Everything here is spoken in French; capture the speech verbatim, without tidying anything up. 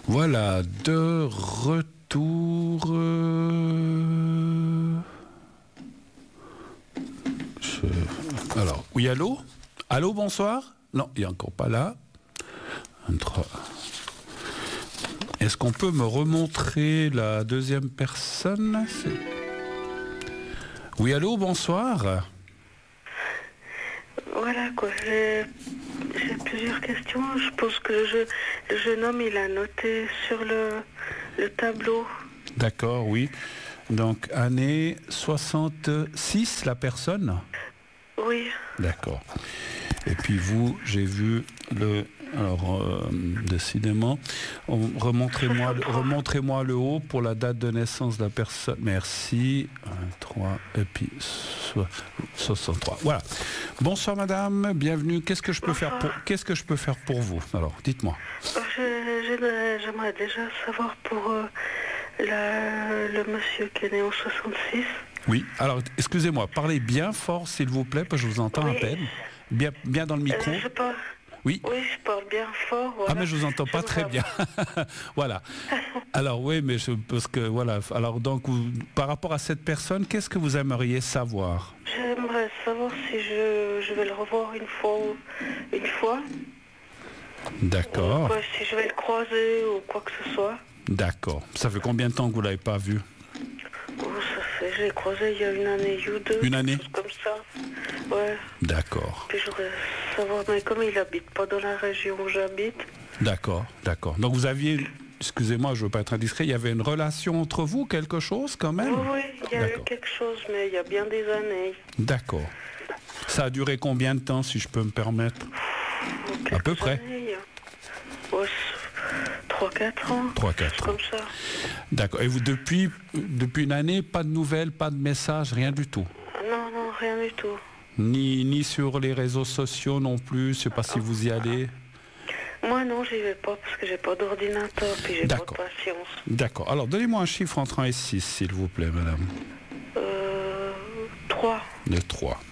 Voilà, de retour. euh, je- Alors, oui, allô? Allô, bonsoir? Non, il n'est encore pas là. Un, trois. Est-ce qu'on peut me remontrer la deuxième personne? C'est- Oui, allô, bonsoir. Voilà quoi, j'ai j'ai plusieurs questions. Je pense que le, jeu- le jeune homme il a noté sur le, le tableau. D'accord, oui. Donc, année soixante-six, la personne? Oui, D'accord. Et puis vous, j'ai vu le... Alors, euh, décidément, on- remontrez-moi le- remontrez-moi le haut pour la date de naissance de la personne. Merci. un, trois, et puis so- soixante-trois. Voilà. Bonsoir madame, bienvenue. Qu'est-ce que je peux faire pour, qu'est-ce que je peux faire pour vous? Alors, dites-moi. Je- je- j'aimerais déjà savoir pour euh, la- le monsieur qui est né en soixante-six. Oui, alors, excusez-moi, parlez bien fort, s'il vous plaît, parce que je vous entends Oui. à peine. Bien, bien dans le Euh, micro. je parle, Oui. oui, je parle bien fort. Voilà. Ah mais je vous entends pas très J'aimerais bien. Voilà. Alors oui, mais je parce que voilà. Alors donc vous- par rapport à cette personne, qu'est-ce que vous aimeriez savoir? J'aimerais savoir si je, je vais le revoir une fois ou une fois. Ou D'accord. quoi, si je vais le croiser ou quoi que ce soit. D'accord. Ça fait combien de temps que vous l'avez pas vu? Oh, ça fait, je l'ai croisé il y a une année ou deux. Une quelque année chose comme ça. Ouais. D'accord. Puis je voudrais savoir, mais comme il habite pas dans la région où j'habite. D'accord. D'accord. Donc vous aviez, excusez-moi, je veux pas être indiscret, il y avait une relation entre vous, quelque chose quand même? Oui, oui, il y a eu D'accord. quelque chose, mais il y a bien des années. D'accord. Ça a duré combien de temps, si je peux me permettre? À peu près. Années, ouais, trois quatre ans. Trois quatre ans. Comme ça. D'accord. Et vous depuis depuis une année, pas de nouvelles, pas de messages, rien du tout? Non, non, rien du tout. Ni, ni sur les réseaux sociaux non plus, je sais pas si vous y allez. Moi non, j'y vais pas parce que j'ai pas d'ordinateur puis j'ai pas de D'accord. patience. D'accord. Alors, donnez-moi un chiffre entre un et six, s'il vous plaît, madame. Euh, trois. Le trois.